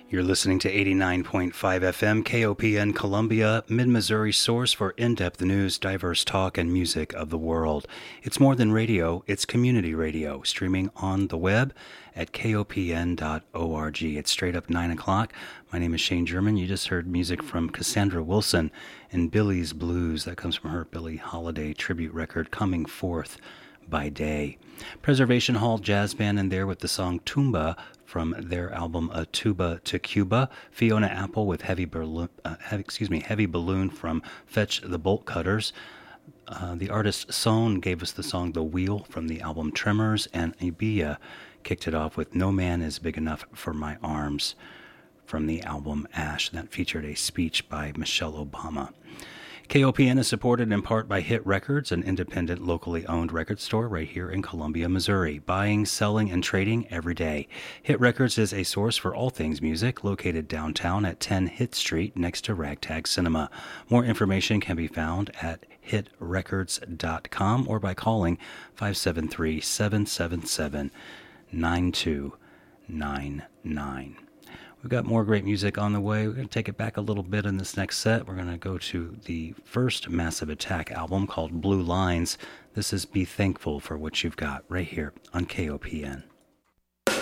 You're listening to 89.5 FM KOPN Columbia, Mid-Missouri source for in-depth news, diverse talk, and music of the world. It's more than radio, it's community radio, streaming on the web at kopn.org. It's straight up 9 o'clock. My name is Shane German. You just heard music from Cassandra Wilson and Billy's Blues. That comes from her Billie Holiday tribute record, Coming Forth by Day. Preservation Hall Jazz Band in there with the song Tumba from their album A Tuba to Cuba. Fiona Apple with Heavy Balloon from Fetch the Bolt Cutters. The artist Sohn gave us the song The Wheel from the album Tremors, and Ibiya kicked it off with No Man is Big Enough for My Arms from the album Ash. That featured a speech by Michelle Obama. KOPN is supported in part by Hit Records, an independent, locally owned record store right here in Columbia, Missouri. Buying, selling, and trading every day. Hit Records is a source for all things music, located downtown at 10 Hit Street next to Ragtag Cinema. More information can be found at hitrecords.com or by calling 573-777-9299. We've got more great music on the way. We're going to take it back a little bit in this next set. We're going to go to the first Massive Attack album called Blue Lines. This is Be Thankful for What You've Got right here on KOPN.